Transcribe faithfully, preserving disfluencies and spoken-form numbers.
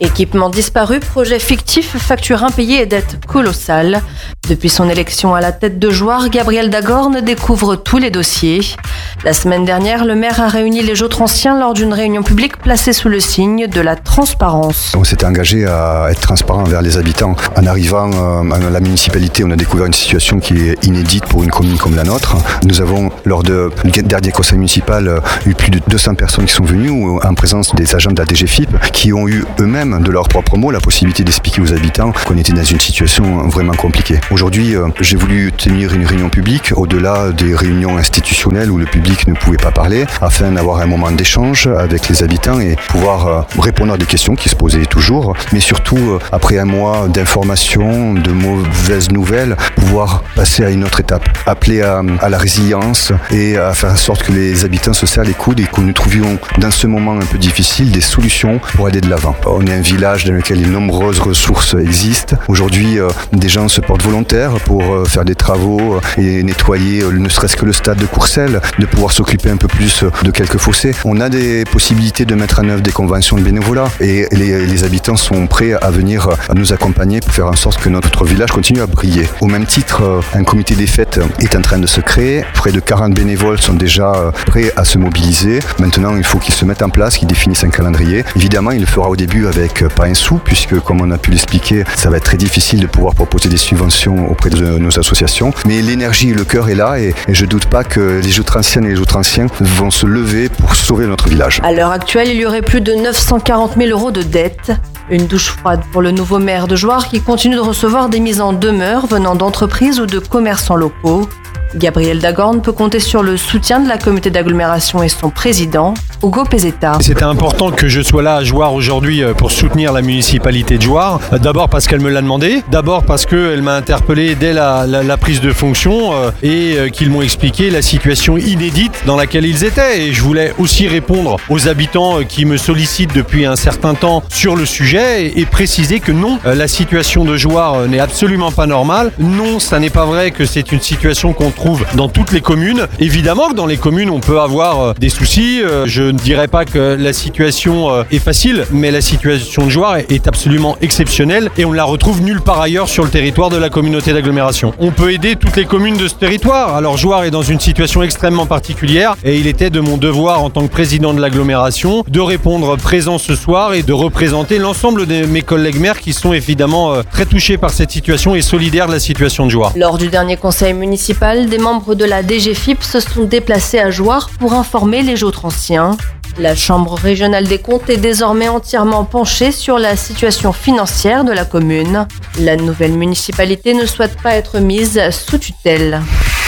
Équipement disparu, projet fictif, facture impayée et dette colossale. Depuis son élection à la tête de Jouarre, Gabriel Dagorne découvre tous les dossiers. La semaine dernière, le maire a réuni les Jautranciens lors d'une réunion publique placée sous le signe de la transparence. On s'était engagé à être transparent envers les habitants. En arrivant à la municipalité, on a découvert une situation qui est inédite pour une commune comme la nôtre. Nous avons, lors du dernier conseil municipal, eu plus de deux cents personnes qui sont venues en présence des agents de la D G F I P qui ont eu eux-mêmes de leurs propres mots la possibilité d'expliquer aux habitants qu'on était dans une situation vraiment compliquée. Aujourd'hui, euh, j'ai voulu tenir une réunion publique au-delà des réunions institutionnelles où le public ne pouvait pas parler, afin d'avoir un moment d'échange avec les habitants et pouvoir euh, répondre à des questions qui se posaient toujours, mais surtout, euh, après un mois d'informations, de mauvaises nouvelles, pouvoir passer à une autre étape, appeler à, à la résilience et à faire en sorte que les habitants se serrent les coudes et que nous trouvions dans ce moment un peu difficile des solutions pour aller de l'avant. On est un village dans lequel de nombreuses ressources existent. Aujourd'hui, euh, des gens se portent volontaires pour euh, faire des travaux et nettoyer euh, ne serait-ce que le stade de Courcelles, de pouvoir s'occuper un peu plus de quelques fossés. On a des possibilités de mettre en œuvre des conventions de bénévolat et les, les habitants sont prêts à venir à nous accompagner pour faire en sorte que notre village continue à briller. Au même titre, euh, un comité des fêtes est en train de se créer. Près de quarante bénévoles sont déjà euh, prêts à se mobiliser. Maintenant, il faut qu'ils se mettent en place, qu'ils définissent un calendrier. Évidemment, il le fera au début avec pas un sou, puisque comme on a pu l'expliquer, ça va être très difficile de pouvoir proposer des subventions auprès de nos associations. Mais l'énergie et le cœur est là et, et je ne doute pas que les Jautranciennes et les Jautranciens vont se lever pour sauver notre village. À l'heure actuelle, il y aurait plus de neuf cent quarante mille euros de dettes. Une douche froide pour le nouveau maire de Jouarre qui continue de recevoir des mises en demeure venant d'entreprises ou de commerçants locaux. Gabriel Dagorne peut compter sur le soutien de la communauté d'agglomération et son président, Hugo Pezzetta. C'était important que je sois là à Jouarre aujourd'hui pour soutenir la municipalité de Jouarre. D'abord parce qu'elle me l'a demandé, d'abord parce qu'elle m'a interpellé dès la, la, la prise de fonction euh, et euh, qu'ils m'ont expliqué la situation inédite dans laquelle ils étaient. Et je voulais aussi répondre aux habitants qui me sollicitent depuis un certain temps sur le sujet et, et préciser que non, euh, la situation de Jouarre n'est absolument pas normale. Non, ça n'est pas vrai que c'est une situation qu'on trouve dans toutes les communes. Évidemment que dans les communes, on peut avoir euh, des soucis. Euh, je ne dirais pas que la situation euh, est facile, mais la situation de Jouarre est, est absolument exceptionnelle et on ne la retrouve nulle part ailleurs sur le territoire de la communauté d'agglomération. On peut aider toutes les communes de ce territoire. Alors Jouarre est dans une situation extrêmement particulière et il était de mon devoir en tant que président de l'agglomération de répondre présent ce soir et de représenter l'ensemble de mes collègues maires qui sont évidemment euh, très touchés par cette situation et solidaires de la situation de Jouarre. Lors du dernier conseil municipal, des membres de la D G F I P se sont déplacés à Jouarre pour informer les Jautranciens. La Chambre régionale des comptes est désormais entièrement penchée sur la situation financière de la commune. La nouvelle municipalité ne souhaite pas être mise sous tutelle.